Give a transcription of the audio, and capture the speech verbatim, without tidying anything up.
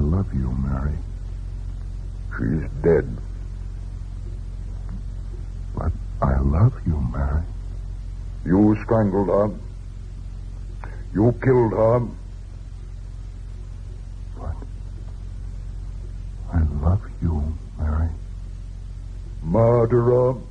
love you, Mary. She's dead. But I love you, Mary. You strangled her. You killed her. But I love you, Mary. Murderer.